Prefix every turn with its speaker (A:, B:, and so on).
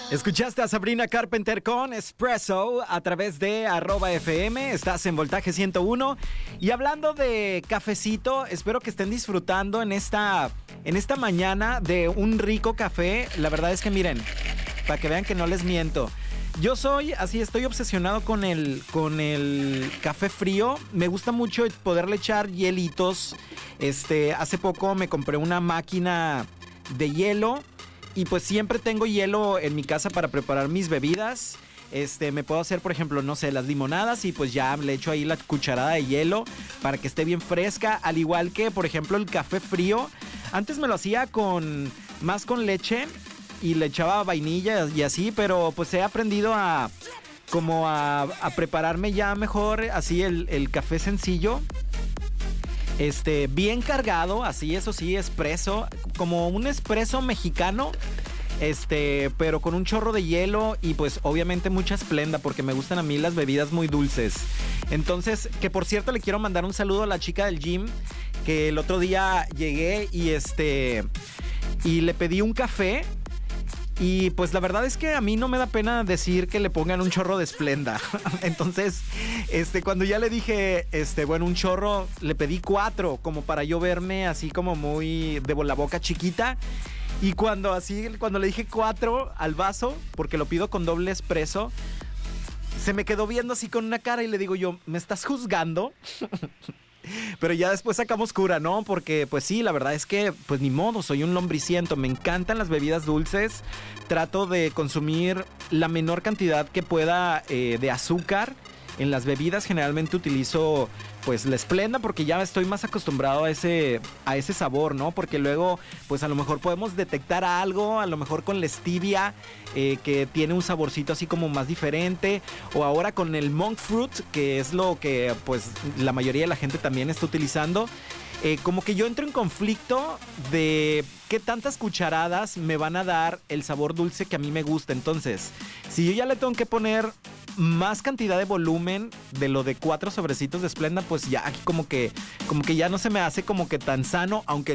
A: Escuchaste a Sabrina Carpenter con Espresso a través de @FM. Estás en Voltaje 101. Y hablando de cafecito, espero que estén disfrutando en esta mañana de un rico café. La verdad es que miren, para que vean que no les miento. Yo estoy obsesionado con el café frío. Me gusta mucho poderle echar hielitos. Hace poco me compré una máquina de hielo. Y pues siempre tengo hielo en mi casa para preparar mis bebidas. Me puedo hacer, por ejemplo, no sé, las limonadas y pues ya le echo ahí la cucharada de hielo para que esté bien fresca. Al igual que, por ejemplo, el café frío. Antes me lo hacía más con leche y le echaba vainilla y así, pero pues he aprendido a prepararme ya mejor así el café sencillo. Bien cargado, así, eso sí, espresso, como un espresso mexicano, pero con un chorro de hielo y pues obviamente mucha esplenda porque me gustan a mí las bebidas muy dulces. Entonces, que por cierto le quiero mandar un saludo a la chica del gym, que el otro día llegué y le pedí un café. Y pues la verdad es que a mí no me da pena decir que le pongan un chorro de esplenda. Entonces, cuando ya le dije, un chorro, le pedí 4, como para yo verme así como muy de la boca chiquita. Y cuando le dije 4 al vaso, porque lo pido con doble espresso, se me quedó viendo así con una cara y le digo yo, ¿me estás juzgando? Pero ya después sacamos cura, ¿no? Porque pues sí, la verdad es que pues ni modo, soy un lombriciento. Me encantan las bebidas dulces. Trato de consumir la menor cantidad que pueda de azúcar. En las bebidas generalmente utilizo pues la esplenda porque ya estoy más acostumbrado a ese sabor, ¿no? Porque luego pues a lo mejor podemos detectar algo, a lo mejor con la stevia que tiene un saborcito así como más diferente, o ahora con el monk fruit, que es lo que pues la mayoría de la gente también está utilizando. Como que yo entro en conflicto de qué tantas cucharadas me van a dar el sabor dulce que a mí me gusta. Entonces, si yo ya le tengo que poner más cantidad de volumen de lo de 4 sobrecitos de esplenda, pues ya aquí como que ya no se me hace como que tan sano, aunque